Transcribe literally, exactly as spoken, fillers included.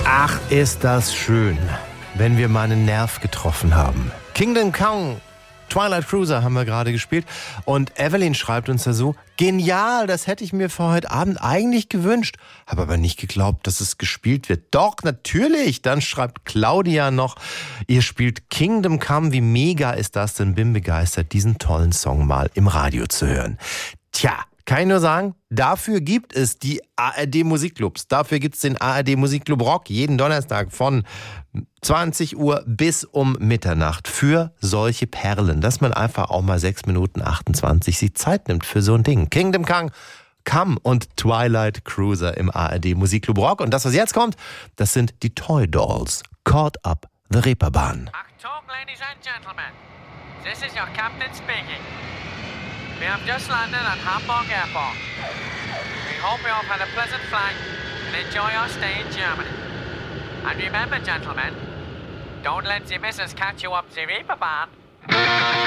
Ach, ist das schön, wenn wir mal einen Nerv getroffen haben. Kingdom Come, Twilight Cruiser haben wir gerade gespielt. Und Evelyn schreibt uns da so, genial, das hätte ich mir für heute Abend eigentlich gewünscht. Habe aber nicht geglaubt, dass es gespielt wird. Doch, natürlich. Dann schreibt Claudia noch, ihr spielt Kingdom Come. Wie mega ist das denn? Bin begeistert, diesen tollen Song mal im Radio zu hören. Tja, kann ich nur sagen, dafür gibt es die A R D Musikclubs. Dafür gibt es den A R D Musikclub Rock jeden Donnerstag von zwanzig Uhr bis um Mitternacht für solche Perlen, dass man einfach auch mal sechs Minuten achtundzwanzig sich Zeit nimmt für so ein Ding. Kingdom Come, Come und Twilight Cruiser im A R D Musikclub Rock. Und das, was jetzt kommt, das sind die Toy Dolls. Caught Up the Reeperbahn. Achtung, ladies and gentlemen. This is your captain speaking. We have just landed at Hamburg Airport. We hope you have had a pleasant flight and enjoy your stay in Germany. And remember, gentlemen, don't let the missus catch you up the Reeperbahn.